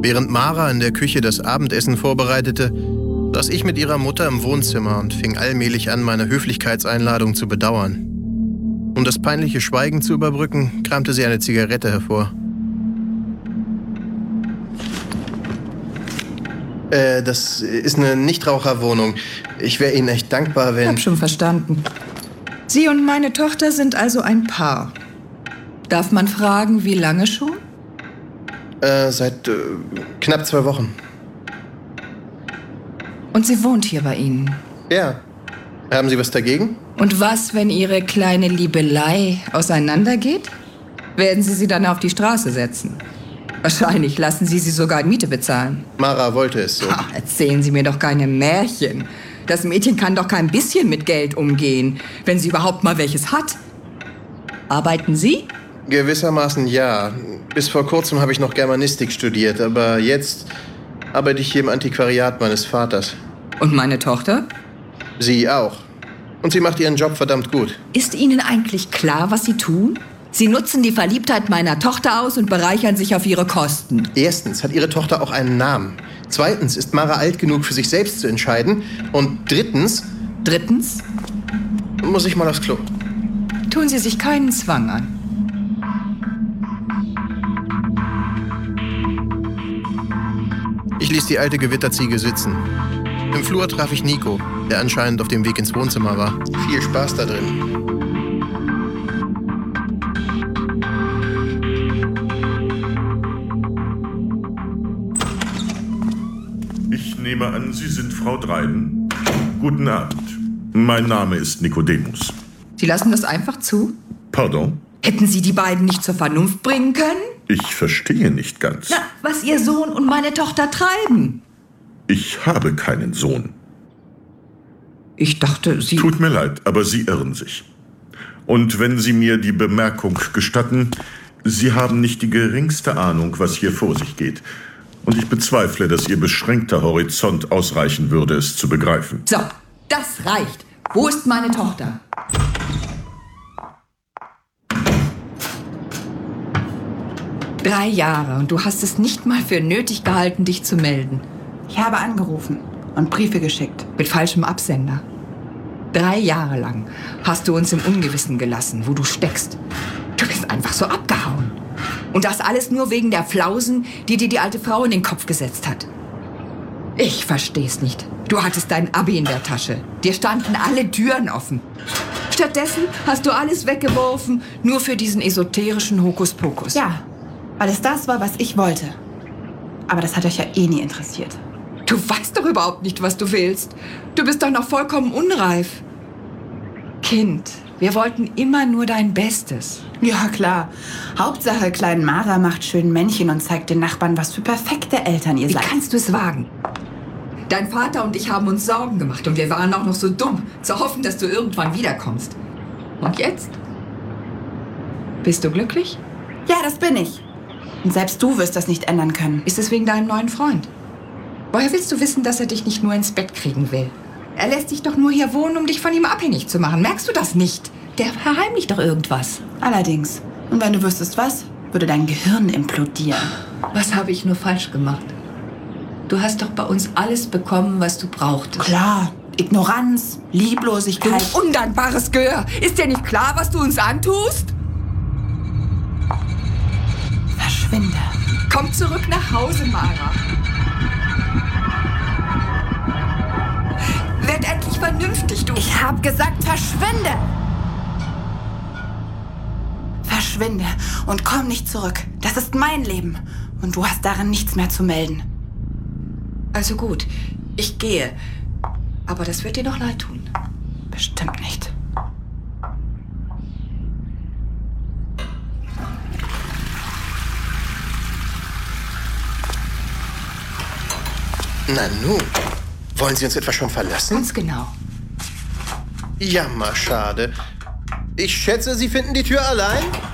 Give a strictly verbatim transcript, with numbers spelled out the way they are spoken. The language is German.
Während Mara in der Küche das Abendessen vorbereitete, saß ich mit ihrer Mutter im Wohnzimmer und fing allmählich an, meine Höflichkeitseinladung zu bedauern. Um das peinliche Schweigen zu überbrücken, kramte sie eine Zigarette hervor. Äh, das ist eine Nichtraucherwohnung. Ich wäre Ihnen echt dankbar, wenn... Ich hab schon verstanden. Sie und meine Tochter sind also ein Paar. Darf man fragen, wie lange schon? Äh, seit äh, knapp zwei Wochen. Und sie wohnt hier bei Ihnen? Ja. Haben Sie was dagegen? Und was, wenn Ihre kleine Liebelei auseinandergeht? Werden Sie sie dann auf die Straße setzen? Wahrscheinlich lassen Sie sie sogar Miete bezahlen. Mara wollte es so. Ach, erzählen Sie mir doch keine Märchen. Das Mädchen kann doch kein bisschen mit Geld umgehen, wenn sie überhaupt mal welches hat. Arbeiten Sie? Gewissermaßen ja. Bis vor kurzem habe ich noch Germanistik studiert, aber jetzt arbeite ich hier im Antiquariat meines Vaters. Und meine Tochter? Sie auch. Und sie macht ihren Job verdammt gut. Ist Ihnen eigentlich klar, was Sie tun? Sie nutzen die Verliebtheit meiner Tochter aus und bereichern sich auf ihre Kosten. Erstens hat Ihre Tochter auch einen Namen. Zweitens ist Mara alt genug, für sich selbst zu entscheiden. Und drittens... Drittens? Muss ich mal aufs Klo. Tun Sie sich keinen Zwang an. Ich ließ die alte Gewitterziege sitzen. Im Flur traf ich Nico, der anscheinend auf dem Weg ins Wohnzimmer war. Viel Spaß da drin. Ich nehme an, Sie sind Frau Dryden. Guten Abend. Mein Name ist Nikodemus. Sie lassen das einfach zu? Pardon? Hätten Sie die beiden nicht zur Vernunft bringen können? Ich verstehe nicht ganz. Na, was Ihr Sohn und meine Tochter treiben. Ich habe keinen Sohn. Ich dachte, Sie... Tut mir leid, aber Sie irren sich. Und wenn Sie mir die Bemerkung gestatten, Sie haben nicht die geringste Ahnung, was hier vor sich geht. Und ich bezweifle, dass Ihr beschränkter Horizont ausreichen würde, es zu begreifen. So, das reicht. Wo ist meine Tochter? Drei Jahre und du hast es nicht mal für nötig gehalten, dich zu melden. Ich habe angerufen und Briefe geschickt. Mit falschem Absender. Drei Jahre lang hast du uns im Ungewissen gelassen, wo du steckst. Du bist einfach so abgehauen. Und das alles nur wegen der Flausen, die dir die alte Frau in den Kopf gesetzt hat. Ich versteh's nicht. Du hattest dein Abi in der Tasche. Dir standen alle Türen offen. Stattdessen hast du alles weggeworfen, nur für diesen esoterischen Hokuspokus. Ja, weil es das war, was ich wollte. Aber das hat euch ja eh nie interessiert. Du weißt doch überhaupt nicht, was du willst. Du bist doch noch vollkommen unreif. Kind, wir wollten immer nur dein Bestes. Ja, klar. Hauptsache, klein Mara macht schön Männchen und zeigt den Nachbarn, was für perfekte Eltern ihr Wie seid. Wie kannst du es wagen? Dein Vater und ich haben uns Sorgen gemacht und wir waren auch noch so dumm, zu hoffen, dass du irgendwann wiederkommst. Und jetzt? Bist du glücklich? Ja, das bin ich. Und selbst du wirst das nicht ändern können. Ist es wegen deinem neuen Freund? Woher willst du wissen, dass er dich nicht nur ins Bett kriegen will? Er lässt dich doch nur hier wohnen, um dich von ihm abhängig zu machen. Merkst du das nicht? Der verheimlicht doch irgendwas. Allerdings. Und wenn du wüsstest was, würde dein Gehirn implodieren. Was habe ich nur falsch gemacht? Du hast doch bei uns alles bekommen, was du brauchtest. Klar. Ignoranz, Lieblosigkeit. Du undankbares Gehör. Ist dir nicht klar, was du uns antust? Verschwinde. Komm zurück nach Hause, Mara. Werd endlich vernünftig, du. Ich hab gesagt, verschwinde! Verschwinde und komm nicht zurück. Das ist mein Leben. Und du hast darin nichts mehr zu melden. Also gut, ich gehe. Aber das wird dir noch leid tun. Bestimmt nicht. Nanu, wollen Sie uns etwa schon verlassen? Ganz genau. Jammer, schade. Ich schätze, Sie finden die Tür allein?